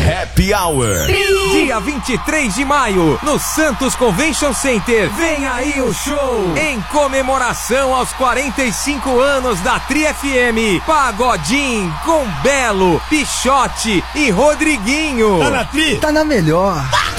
Happy Hour. Dia 23 de maio, no Santos Convention Center. Vem aí o show. Em comemoração aos 45 anos da Tri FM. Pagodinho com Belo, Pichote e Rodriguinho. Tá na Tri? Tá na melhor.